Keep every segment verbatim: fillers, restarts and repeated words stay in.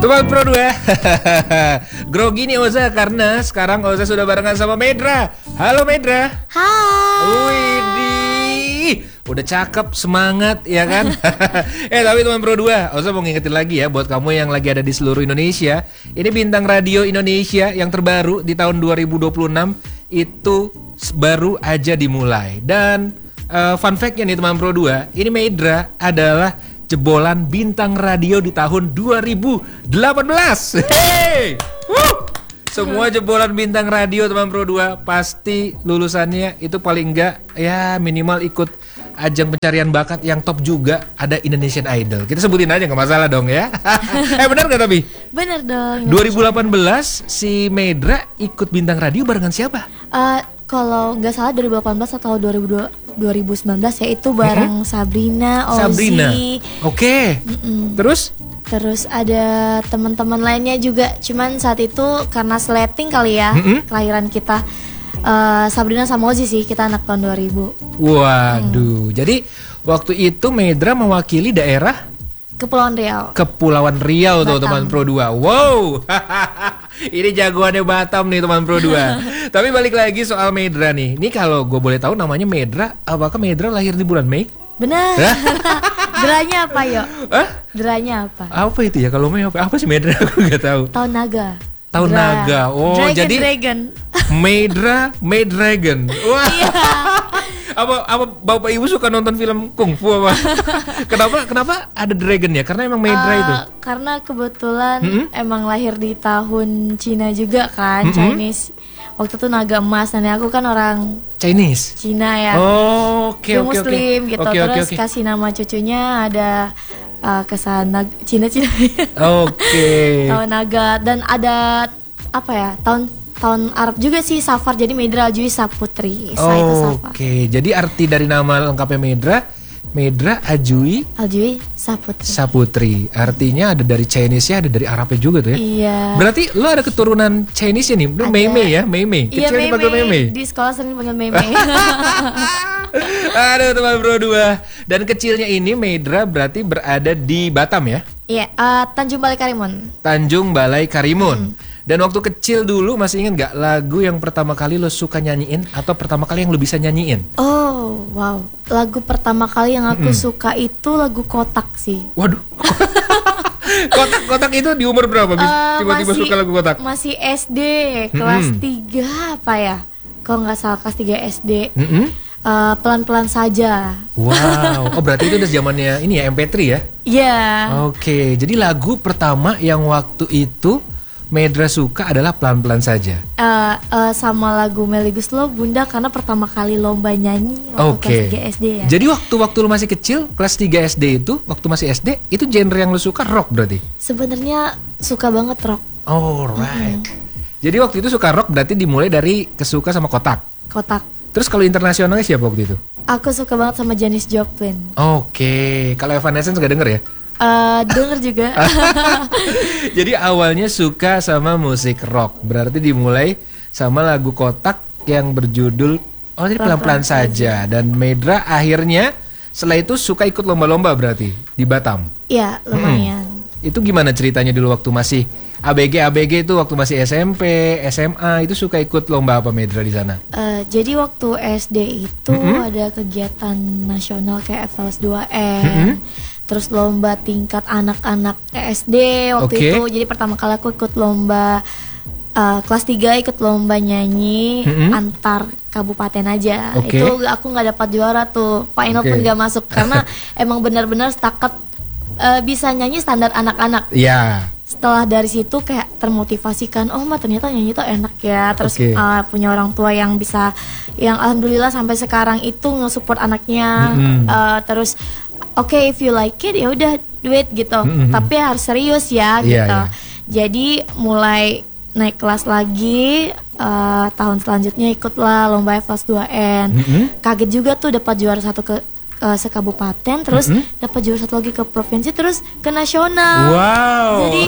Teman Pro dua. Grogi nih Oza karena sekarang Oza sudah barengan sama Medra. Halo Medra. Hai. Widih, udah cakep, semangat ya kan. Eh tapi teman Pro dua, Oza mau ngingetin lagi ya buat kamu yang lagi ada di seluruh Indonesia. Ini bintang radio Indonesia yang terbaru di tahun dua ribu dua puluh enam itu baru aja dimulai. Dan uh, fun fact-nya nih teman Pro dua, ini Medra adalah jebolan bintang radio di tahun dua ribu delapan belas. Hey! Woo! Semua jebolan bintang radio teman Pro dua pasti lulusannya itu paling enggak ya minimal ikut ajang pencarian bakat yang top juga, ada Indonesian Idol. Kita sebutin aja nggak masalah dong ya. Eh benar nggak tapi? Benar dong. dua ribu delapan belas si Medra ikut bintang radio barengan siapa? Uh, kalau nggak salah dua ribu delapan belas atau dua ribu dua ribu sembilan belas ya itu bareng mm-hmm. Sabrina, Ozzy. Sabrina. Oke. Okay. Terus? Terus ada teman-teman lainnya juga. Cuman saat itu karena sleting kali ya, mm-hmm. kelahiran kita uh, Sabrina sama Ozzy sih, kita anak tahun dua ribu. Waduh. Hmm. Jadi waktu itu Medra mewakili daerah Kepulauan Riau. Kepulauan Riau tuh teman Pro dua. Wow. Ini jagoannya Batam nih teman Pro dua. Tapi balik lagi soal Medra nih. Ini kalau gue boleh tahu namanya Medra, apakah Medra lahir di bulan Mei? Benar. Deranya apa yo? Hah? Deranya apa? Apa itu ya kalau Mei apa? Apa sih Medra? Aku nggak tahu. Tahun naga. Tahun Dra. naga. Oh, Dragon, jadi Dragon. Medra, May Dragon. Wah. Iya. apa apa Bapak Ibu suka nonton film kungfu apa? Kenapa kenapa ada dragon ya? Karena emang Medra uh, itu. Karena kebetulan mm-hmm. emang lahir di tahun Cina juga kan, mm-hmm. Chinese. Waktu itu naga emas, dan aku kan orang Chinese. Cina ya. Oh, oke okay, oke okay, Muslim okay. gitu. Okay, Terus okay, okay. kasih nama cucunya ada uh, kesan nag- Cina-Cina. Oke. Okay. Tahun naga, dan ada apa ya? Tahun tahun Arab juga sih, Safar, jadi Medra Aljui Saputri. Oh, oke, okay. Jadi arti dari nama lengkapnya Medra, Medra Aljui Aljui Saputri. Saputri, artinya ada dari Chinese-nya, ada dari Arabnya juga tuh ya. Iya. Berarti lo ada keturunan Chinese-nya nih, lo Mei-Mei ya, Mei-Mei. Iya, Kecil dipanggil Mei-Mei. Di sekolah sering panggil Mei-Mei. Aduh teman Bro dua. Dan kecilnya ini Medra berarti berada di Batam ya? Iya, uh, Tanjung Balai Karimun. Tanjung Balai Karimun. Hmm. Dan waktu kecil dulu masih ingat gak lagu yang pertama kali lo suka nyanyiin atau pertama kali yang lo bisa nyanyiin? Oh, wow. Lagu pertama kali yang aku mm-hmm. suka itu lagu Kotak sih. Waduh. Kotak-kotak itu di umur berapa? Uh, tiba-tiba masih, suka lagu Kotak? Masih S D, kelas mm-hmm. tiga apa ya? Kalau nggak salah kelas tiga S D. Mm-hmm. Uh, pelan-pelan saja. Wow. Oh berarti itu udah zamannya ini ya M P tiga ya? Iya. Yeah. Oke, okay. Jadi lagu pertama yang waktu itu Medra suka adalah Pelan-Pelan Saja. Uh, uh, sama lagu Melly Goeslaw, Bunda, karena pertama kali lomba nyanyi waktu okay. kelas tiga S D ya. Jadi waktu-waktu lu masih kecil, kelas tiga S D itu, waktu masih S D, itu genre yang lu suka rock berarti? Sebenarnya suka banget rock. Alright. Mm-hmm. Jadi waktu itu suka rock berarti dimulai dari kesuka sama Kotak. Kotak. Terus kalau internasionalnya siapa waktu itu? Aku suka banget sama Janis Joplin. Oke. Okay. Kalau Evanescence gak denger ya? Uh, denger juga. Jadi awalnya suka sama musik rock, berarti dimulai sama lagu Kotak yang berjudul Oh jadi Pelan-Pelan Saja. Dan Medra akhirnya setelah itu suka ikut lomba-lomba berarti di Batam. Iya lumayan. hmm. Itu gimana ceritanya dulu waktu masih A B G A B G itu, waktu masih S M P S M A itu suka ikut lomba apa Medra di sana? Uh, jadi waktu S D itu mm-hmm. ada kegiatan nasional kayak F L S dua N. Mm-hmm. Terus lomba tingkat anak-anak S D waktu okay. itu. Jadi pertama kali aku ikut lomba uh, kelas tiga, ikut lomba nyanyi mm-hmm. antar kabupaten aja. Okay. Itu aku gak dapat juara tuh. Final okay. pun gak masuk karena emang benar-benar setakat uh, bisa nyanyi standar anak-anak. Iya. Yeah. Setelah dari situ kayak termotivasi kan, oh mah ternyata nyanyi tuh enak ya. Terus okay. uh, punya orang tua yang bisa, yang alhamdulillah sampai sekarang itu nge-support anaknya. Mm-hmm. uh, Terus oke okay, if you like it ya udah do it gitu. Mm-hmm. Tapi harus serius ya gitu. Yeah, yeah. Jadi mulai naik kelas lagi, uh, tahun selanjutnya ikutlah lomba F L S dua N. Mm-hmm. Kaget juga tuh dapat juara satu ke uh, sekabupaten, terus mm-hmm. dapat juara satu lagi ke provinsi, terus ke nasional. Wow. Jadi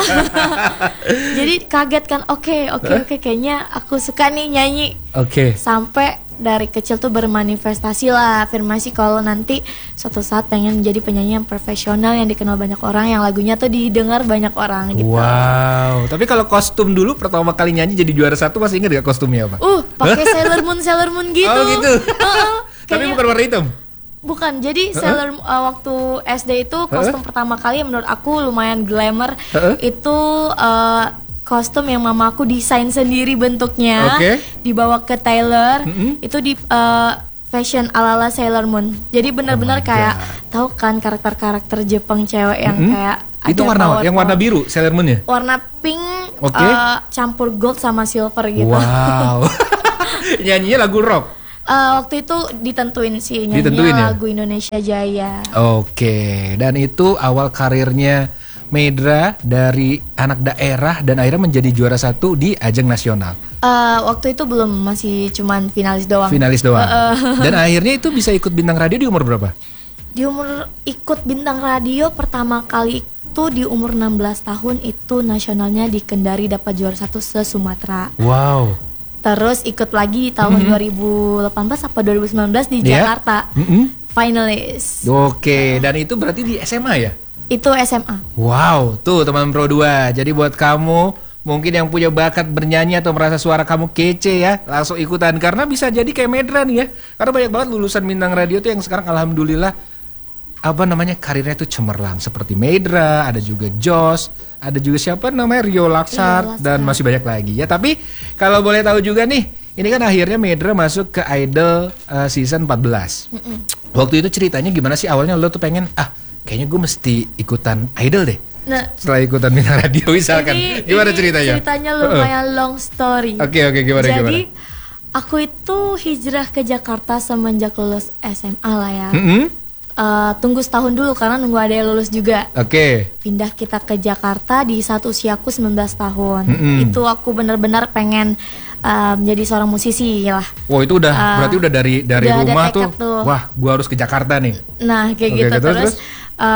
jadi kaget kan, oke okay, oke okay, oke okay, kayaknya aku suka nih nyanyi. Oke. Okay. Sampai dari kecil tuh bermanifestasi lah, afirmasi kalau nanti suatu saat pengen menjadi penyanyi yang profesional yang dikenal banyak orang, yang lagunya tuh didengar banyak orang gitu. Wow. Tapi kalau kostum dulu pertama kali nyanyi jadi juara satu masih ingat gak kostumnya apa? Uh, pakai Sailor Moon Sailor Moon gitu. Oh gitu. Uh-uh, Tapi bukan warna hitam. Bukan, jadi uh-uh. Sailor uh, waktu S D itu kostum uh-uh. pertama kali yang menurut aku lumayan glamour uh-uh. itu uh, kostum yang mama aku desain sendiri bentuknya, okay. dibawa ke tailor, mm-hmm. itu di uh, fashion ala-ala Sailor Moon. Jadi benar-benar oh kayak tahu kan karakter-karakter Jepang cewek yang mm-hmm. kayak itu ada warna power, yang warna biru Sailor Moon ya? Warna pink, okay. uh, campur gold sama silver gitu. Wow. Nyanyinya lagu rock. Uh, waktu itu ditentuin sih nyanyinya lagu ya? Indonesia Jaya. Oke, okay. Dan itu awal karirnya Maedra dari anak daerah dan akhirnya menjadi juara satu di ajang nasional. Uh, waktu itu belum, masih cuman finalis doang. Finalis doang. Uh, uh. Dan akhirnya itu bisa ikut bintang radio di umur berapa? Di umur ikut bintang radio pertama kali itu di umur enam belas tahun, itu nasionalnya di Kendari, dapat juara satu se-Sumatera. Wow. Terus ikut lagi di tahun mm-hmm. dua ribu delapan belas apa dua ribu sembilan belas di yeah. Jakarta. Mm-hmm. Finalis. Oke, okay. uh. Dan itu berarti di S M A ya? Itu S M A. Wow, tuh teman Pro dua. Jadi buat kamu mungkin yang punya bakat bernyanyi atau merasa suara kamu kece ya, langsung ikutan. Karena bisa jadi kayak Maedra nih ya. Karena banyak banget lulusan bintang radio tuh yang sekarang alhamdulillah apa namanya karirnya tuh cemerlang. Seperti Maedra, ada juga Jos, ada juga siapa namanya Rio Laksar, dan masih banyak lagi ya. Tapi kalau boleh tahu juga nih, ini kan akhirnya Maedra masuk ke Idol uh, season empat belas. Mm-mm. Waktu itu ceritanya gimana sih awalnya lo tuh pengen ah kayaknya gue mesti ikutan Idol deh. Nah, setelah ikutan bintang radio misalkan, ini, gimana ini ceritanya? Ceritanya lumayan uh. long story. Oke okay, oke okay, gimana Jadi, gimana? Jadi aku itu hijrah ke Jakarta semenjak lulus S M A lah ya. Mm-hmm. Uh, tunggu setahun dulu karena nunggu ada yang lulus juga. Oke. Okay. Pindah kita ke Jakarta di saat usiaku sembilan belas tahun. Mm-hmm. Itu aku benar-benar pengen uh, menjadi seorang musisi lah. Wow, itu udah uh, berarti udah dari dari udah rumah tuh, tuh. Wah, gua harus ke Jakarta nih. Nah, kayak okay, gitu terus. terus, terus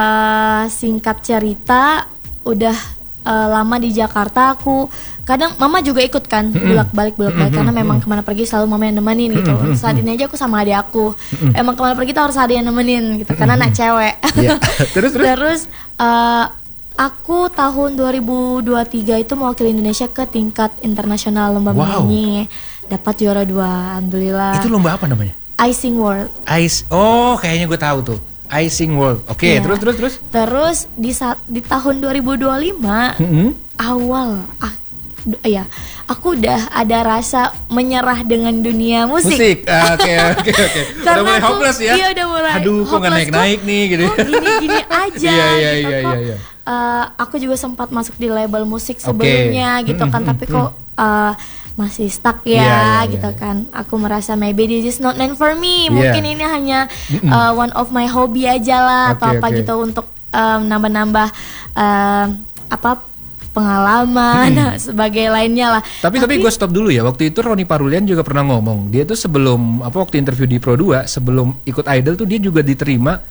Uh, singkat cerita, udah uh, lama di Jakarta aku kadang mama juga ikut kan mm-hmm. bolak-balik bolak-balik mm-hmm. karena memang kemana pergi selalu mama yang nemenin gitu. Mm-hmm. Saat ini aja aku sama adik aku mm-hmm. emang kemana pergi tuh harus ada yang nemenin gitu mm-hmm. karena anak cewek. Yeah. terus terus, terus uh, aku tahun dua ribu dua puluh tiga itu mewakili Indonesia ke tingkat internasional lomba wow. menyanyi, dapat juara dua, alhamdulillah. Itu lomba apa namanya? Icing World. Ice, oh kayaknya gue tahu tuh. Icing World. Oke, okay, yeah. terus terus terus. Terus di saat di tahun dua ribu dua puluh lima mm-hmm. awal ah, ya, aku udah ada rasa menyerah dengan dunia musik. Musik. Oke oke oke. Udah mulai hopeless ya. Iya, udah mulai. Aduh, kok enggak naik-naik nih gitu. Oh, gini-gini aja. Iya iya gitu, iya iya iya. Uh, aku juga sempat masuk di label musik sebelumnya okay. gitu kan, mm-hmm. tapi kok uh, masih stuck ya, yeah, yeah, gitu yeah. kan. Aku merasa maybe this is not meant for me. Mungkin yeah. ini hanya uh, one of my hobby aja lah, okay, atau apa okay. gitu untuk um, nambah-nambah um, apa pengalaman mm. sebagai lainnya lah. Tapi tapi, tapi gue stop dulu ya. Waktu itu Roni Parulian juga pernah ngomong, dia tuh sebelum apa waktu interview di Pro dua, sebelum ikut Idol tuh dia juga diterima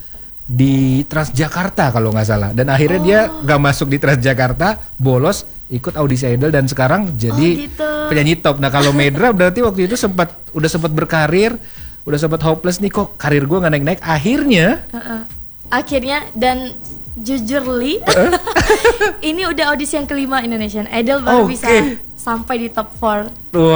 di Transjakarta kalau nggak salah, dan akhirnya oh. dia nggak masuk di Transjakarta, bolos ikut audisi Idol dan sekarang jadi oh, gitu. penyanyi top. Nah kalau Maedra berarti waktu itu sempat udah sempat berkarir, udah sempat hopeless nih, kok karir gue nggak naik-naik. Akhirnya, uh-uh. akhirnya dan jujur Li, ini udah audisi yang kelima Indonesian Idol baru okay. bisa sampai di top empat.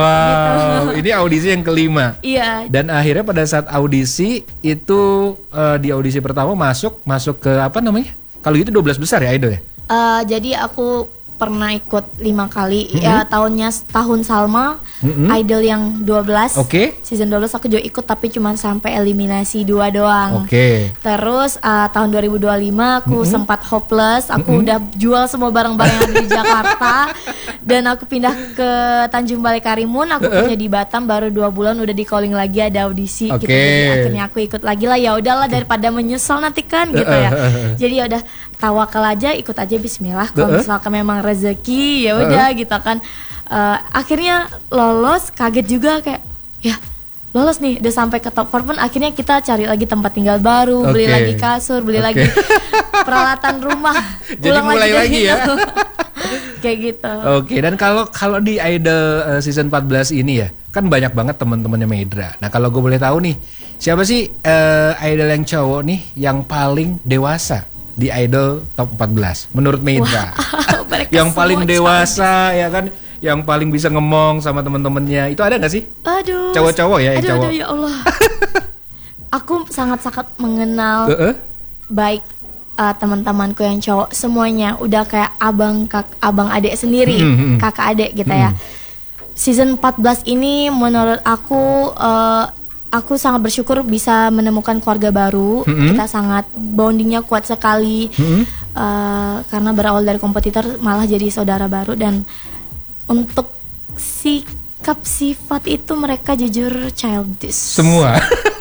Wow, gitu. Ini audisi yang kelima. Iya. Dan akhirnya pada saat audisi itu uh, di audisi pertama masuk masuk ke apa namanya? Kalau itu dua belas besar ya Idol ya? Uh, jadi aku pernah ikut lima kali mm-hmm. ya, tahunnya tahun Salma mm-hmm. Idol yang dua belas. Oke. Okay. Season dua belas aku juga ikut tapi cuma sampai eliminasi dua doang. Oke. Okay. Terus uh, tahun dua ribu dua puluh lima aku mm-hmm. sempat hopeless. Aku mm-hmm. udah jual semua barang-barang yang ada di Jakarta dan aku pindah ke Tanjung Balai Karimun. Aku uh-uh. kerja di Batam baru dua bulan udah di calling lagi, ada audisi okay. gitu. Jadi akhirnya aku ikut lagi lah, ya udahlah daripada menyesal nanti kan gitu ya. Jadi ya udah tawakal aja, ikut aja bismillah. Kalau uh-uh. misalkan memang rezeki ya udah uh-uh. gitu kan. Uh, akhirnya lolos, kaget juga kayak ya lolos nih, udah sampai ke top empat pun akhirnya kita cari lagi tempat tinggal baru, okay. beli lagi kasur, beli okay. lagi peralatan rumah, jadi mulai lagi, lagi ya. Kayak gitu. Oke, okay. Dan kalau kalau di Idol uh, season empat belas ini ya, kan banyak banget teman-temannya Medra. Nah, kalau gue boleh tahu nih, siapa sih uh, idol yang cowok nih yang paling dewasa di Idol top empat belas menurut Medra? Wow, yang paling dewasa ya kan? Yang paling bisa ngomong sama temen-temennya itu ada nggak sih? Aduh. Cowok-cowok ya yang aduh, cowok. Aduh ya Allah. Aku sangat-sangat mengenal uh-uh. baik uh, teman-temanku yang cowok semuanya. Udah kayak abang kak, abang adik sendiri, mm-hmm. kakak adik gitu mm-hmm. ya. Season empat belas ini menurut aku uh, aku sangat bersyukur bisa menemukan keluarga baru. Mm-hmm. Kita sangat bondingnya kuat sekali mm-hmm. uh, karena berawal dari kompetitor malah jadi saudara baru. Dan untuk sikap sifat itu mereka jujur childish semua.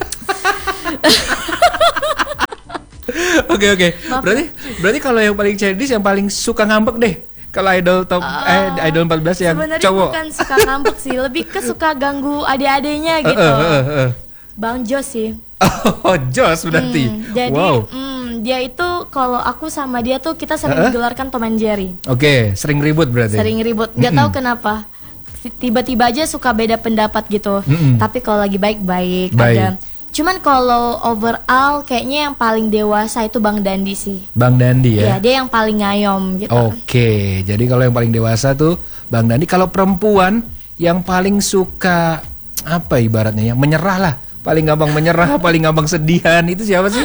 Oke oke. Berarti berarti kalau yang paling childish yang paling suka ngambek deh. Kalau idol top uh, eh idol empat belas yang sebenarnya cowok. Bukan suka ngambek sih, lebih ke suka ganggu adik-adiknya gitu. Uh, uh, uh, uh. Bang Jos sih. Oh, Jos berarti. Hmm, jadi wow. mm, dia itu kalau aku sama dia tuh kita sering uh-uh. digelarkan Tom and Jerry. Oke, okay, sering ribut berarti. Sering ribut. Gak mm-mm. tahu kenapa. Tiba-tiba aja suka beda pendapat gitu. Mm-mm. Tapi kalau lagi baik-baik ada. Cuman kalau overall kayaknya yang paling dewasa itu Bang Dandi sih. Bang Dandi ya. Iya, dia yang paling ngayom gitu. Oke, okay, jadi kalau yang paling dewasa tuh Bang Dandi. Kalau perempuan yang paling suka apa ibaratnya ya, menyerah lah. Paling gampang menyerah, paling gampang sedihan itu siapa sih?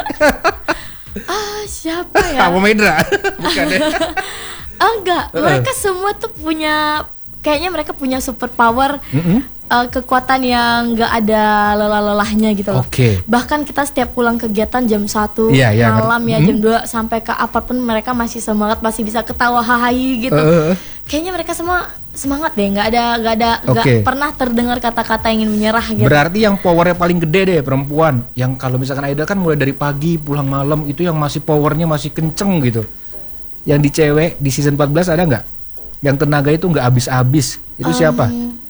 Ah, siapa ya? Kamu Medra, bukan ya? Enggak, mereka semua tuh punya, kayaknya mereka punya super power, mm-hmm. uh, kekuatan yang nggak ada lelah-lelahnya gitu loh. Oke. Okay. Bahkan kita setiap pulang kegiatan jam satu yeah, yeah, malam ya mm-hmm. jam dua sampai ke apapun mereka masih semangat, masih bisa ketawa hahaha gitu. Uh. Kayaknya mereka semua semangat deh, nggak ada nggak ada nggak okay. pernah terdengar kata-kata ingin menyerah gitu. Berarti yang powernya paling gede deh perempuan, yang kalau misalkan idol kan mulai dari pagi pulang malam itu yang masih powernya masih kenceng gitu. Yang di cewek di season empat belas ada nggak? Yang tenaga itu nggak habis-habis, itu um, siapa?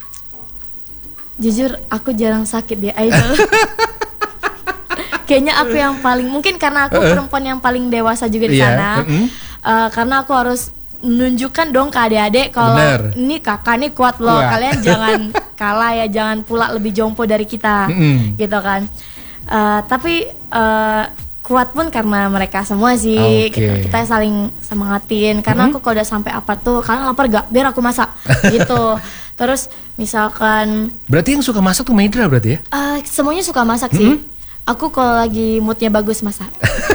Jujur aku jarang sakit di idol. Kayaknya aku yang paling, mungkin karena aku uh-uh. perempuan yang paling dewasa juga di sana. Yeah. Uh-uh. uh, karena aku harus menunjukkan dong ke adik-adik kalau ini kakak nih kuat loh. Wah. Kalian jangan kalah ya, jangan pula lebih jompo dari kita. Mm-hmm. Gitu kan. Uh, tapi uh, kuat pun karena mereka semua sih. Okay. Gitu. Kita saling semangatin. Karena mm-hmm. aku kalau udah sampai apa tuh, kalian lapar gak? Biar aku masak. Gitu. Terus misalkan, berarti yang suka masak tuh Medra berarti ya? Uh, semuanya suka masak sih. Mm-hmm. Aku kalau lagi moodnya bagus masak.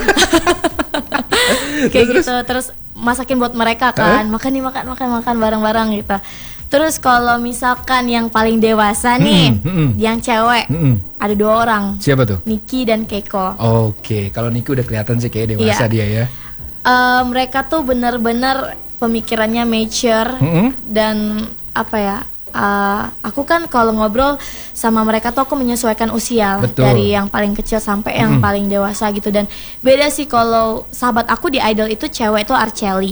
Kayak gitu. Terus masakin buat mereka kan, eh? makan nih makan makan makan bareng-bareng gitu. Terus kalau misalkan yang paling dewasa nih, mm, mm, yang cewek, mm, ada dua orang. Siapa tuh? Niki dan Keiko. Oke, okay. Kalau Niki udah kelihatan sih kayak dewasa iya. dia ya. Uh, mereka tuh benar-benar pemikirannya mature mm-hmm. dan apa ya? Uh, aku kan kalau ngobrol sama mereka tuh aku menyesuaikan usia. Betul. Dari yang paling kecil sampai yang mm. paling dewasa gitu. Dan beda sih kalau sahabat aku di idol itu cewek itu Arceli.